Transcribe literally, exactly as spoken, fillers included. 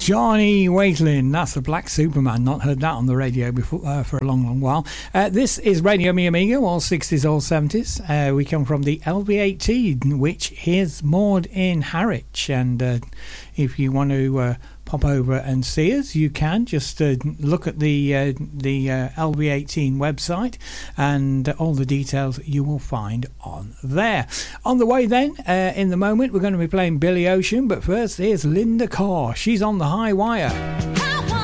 Johnny Waitlin, that's the Black Superman. Not heard that on the radio before uh, for a long, long while. Uh, this is Radio Mi Amigo, all sixties, all seventies. Uh, we come from the L B eighteen, which is moored in Harwich. And uh, if you want to uh, pop over and see us, you can. Just uh, look at the uh, the uh, L B eighteen website, and uh, all the details you will find on there. On the way then, uh, in the moment, we're going to be playing Billy Ocean, but first here's Linda Carr. She's on the high wire.